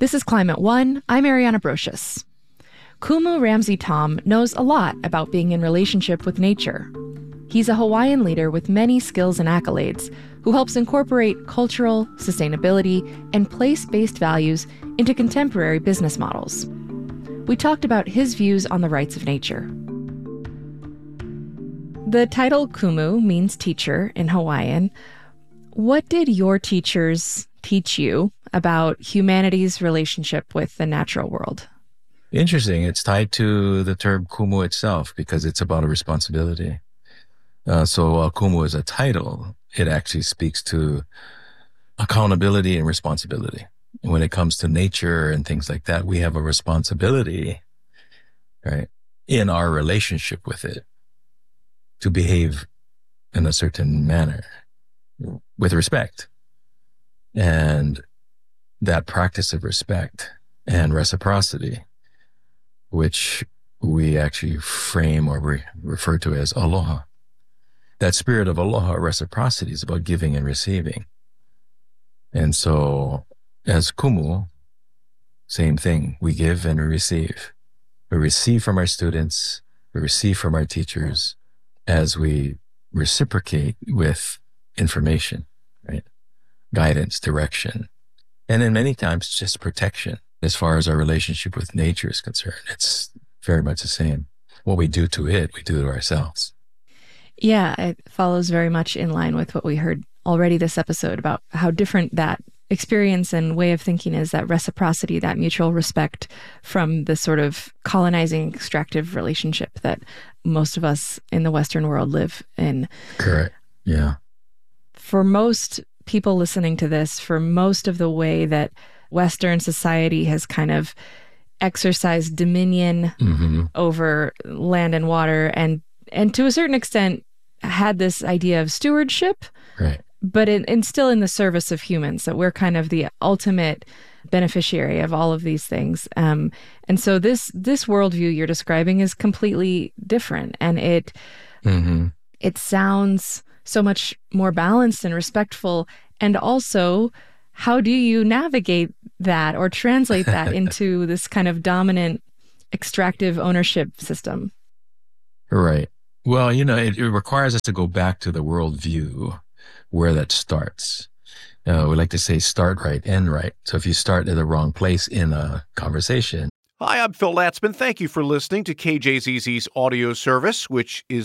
This is Climate One. I'm Ariana Brocious. Kumu Ramsey Tom knows a lot about being in relationship with nature. He's a Hawaiian leader with many skills and accolades who helps incorporate cultural, sustainability, and place-based values into contemporary business models. We talked about his views on the rights of nature. The title Kumu means teacher in Hawaiian. What did your teachers teach you about humanity's relationship with the natural world? Interesting. It's tied to the term Kumu itself because it's about a responsibility. So Kumu is a title. It actually speaks to accountability and responsibility. And when it comes to nature and things like that, we have a responsibility, right, in our relationship with it to behave in a certain manner with respect. And that practice of respect and reciprocity, which we actually frame or refer to as aloha. That spirit of aloha, reciprocity, is about giving and receiving. And so as Kumu, same thing. We give and we receive. We receive from our students, we receive from our teachers as we reciprocate with information, right? Guidance, direction, and then many times just protection. As far as our relationship with nature is concerned, it's very much the same. What we do to it, we do to ourselves. Yeah, it follows very much in line with what we heard already this episode about how different that experience and way of thinking is, that reciprocity, that mutual respect from the sort of colonizing, extractive relationship that most of us in the Western world live in. Correct. Yeah. For most people listening to this, for most of the way that Western society has kind of exercised dominion over land and water and to a certain extent had this idea of stewardship, right, but and still in the service of humans, that we're kind of the ultimate beneficiary of all of these things. And so this worldview you're describing is completely different. And it sounds so much more balanced and respectful. And also, how do you navigate that or translate that into this kind of dominant extractive ownership system? Right. Well, it requires us to go back to the worldview where that starts. We like to say start right, end right. So if you start at the wrong place in a conversation. Hi, I'm Phil Latzman. Thank you for listening to KJZZ's audio service, which is